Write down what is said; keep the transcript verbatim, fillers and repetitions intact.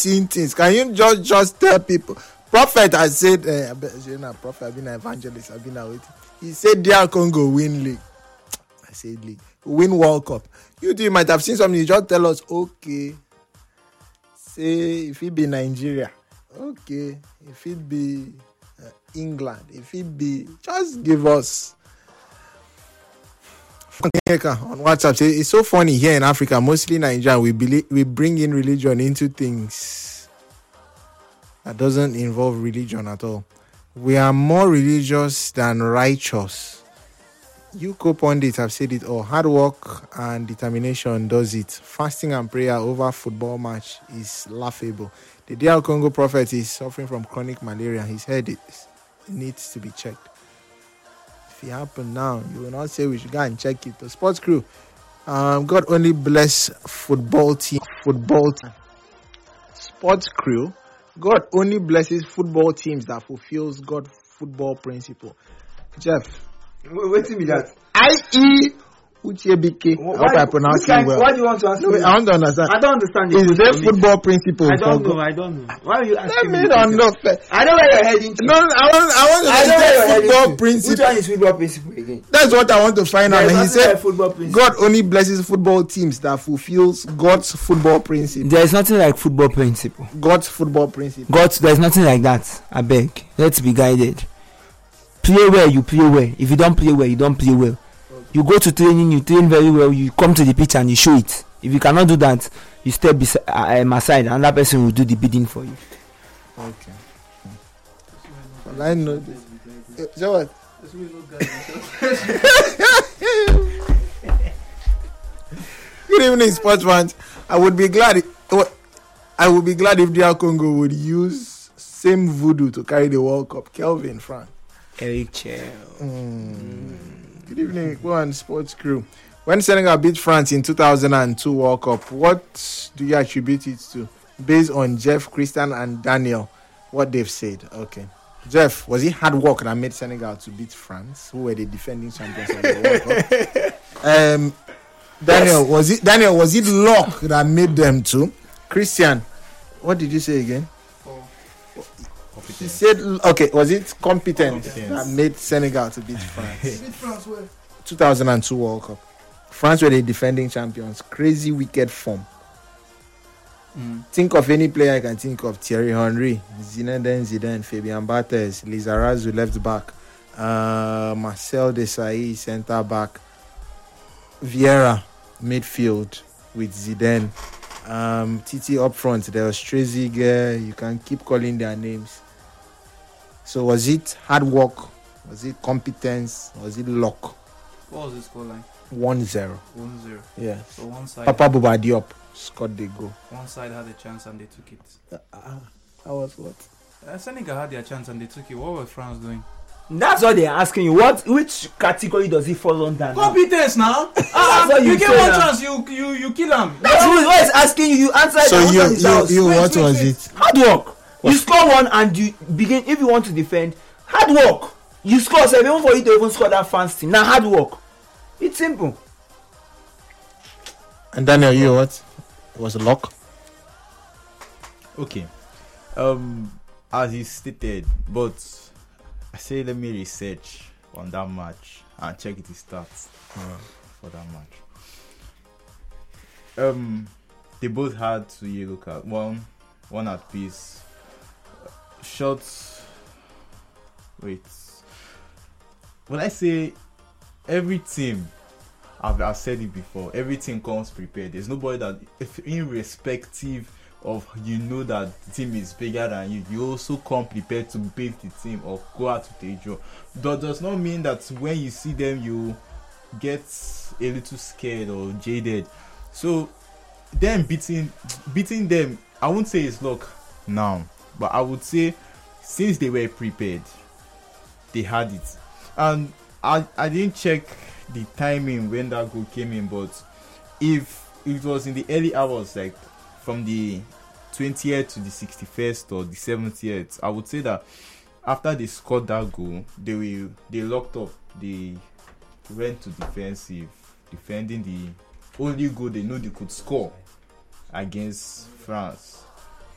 seeing things. Can you just just tell people? Prophet has said, uh, you know, prophet, I've been an evangelist, I've been waiting. He said, "D R Congo win league." I said, "League win World Cup." You two might have seen something. You just tell us, okay. Say if it be Nigeria, okay. If it be uh, England, if it be, just give us. On WhatsApp, say it's so funny here in Africa, mostly Nigeria, we believe we bring in religion into things that doesn't involve religion at all. We are more religious than righteous. You co-pundits have said it all. Hard work and determination does it. Fasting and prayer over football match is laughable. The D R Congo prophet is suffering from chronic malaria. His head it needs to be checked. If it happen now, you will not say we should go and check it. The sports crew, um, God only bless football team. Football team. Sports crew, God only blesses football teams that fulfills God's football principle. Jeff, wait till me that. I E Uchebike. I hope I pronounce it well. Why do you want to ask no, me? I want to understand. I don't understand. Is there football principle? I don't know. I don't know. Why are you asking Let me? me don't know. I know where you're heading to. No, I want. I want to I know where you're understand football heading to. principle. Which one is football principle again? That's what I want to find out. There is And he nothing said, like football principle. God only blesses football teams that fulfills God's football principle. There is nothing like football principle. God's football principle. God, there is nothing like that. I beg. Let's be guided. Play well, you play well. If you don't play well, you don't play well. You go to training, you train very well, you come to the pitch and you show it. If you cannot do that, you step beside, uh, um, aside and that person will do the bidding for you. Okay. Well, I know this. Uh, so what? Good evening, sports fans. I would be glad. If, I would be glad if D R Congo would use same voodoo to carry the World Cup. Kelvin Frank. Eric Chell. Mm. Good evening, go on sports crew. When Senegal beat France in two thousand two World Cup, what do you attribute it to? Based on Jeff, Christian, and Daniel, what they've said. Okay. Jeff, was it hard work that made Senegal to beat France, who were the defending champions of the World Cup? Um, Daniel, was it Daniel? Was it luck that made them to? Christian, what did you say again? He said, okay, was it competence, competence that made Senegal to beat France? Beat France where? two thousand two World Cup. France were the defending champions. Crazy, wicked form. Mm. Think of any player I can think of. Thierry Henry, Zinedine Zidane, Fabien Barthez, Lizarazu left back, uh, Marcel Desailly centre back, Vieira midfield with Zidane, um, Titi up front. There was Trezeguet. You can keep calling their names. So was it hard work? Was it competence? Was it luck? What was the scoreline? one zero. one zero. Yes. So one side. Papa Bouba Diop scored the goal. One side had a chance and they took it. Uh, uh, that was what? Uh, Senegal had their chance and they took it. What were France doing? That's what they're asking you. What, which category does it fall under? Competence now. Ah, uh, you, you get one now. Chance, you you you kill them. That's what, what is asking you. You answer. So you you, you wait, what wait, was wait. it? Hard work. What? You score one and you begin. If you want to defend, hard work. You score seven even for you to even score that France team. Now hard work. It's simple. And Daniel, you what? It was luck. Okay. Um, as you stated, but I say let me research on that match and check the stats uh, for that match. Um, they both had two yellow cards, one, one at piece. Shots. Wait. When I say every team, I've, I've said it before. Every team comes prepared. There's nobody that, if irrespective of you know that the team is bigger than you, you also come prepared to beat the team or go out to the draw. That does not mean that when you see them you get a little scared or jaded. So them beating beating them, I won't say it's luck now, but I would say since they were prepared, they had it. And I I didn't check the timing when that goal came in, but if it was in the early hours, like from the twentieth to the sixty-first or the seventieth, I would say that after they scored that goal, they will they locked up. They went to defensive, defending the only goal they know they could score against France.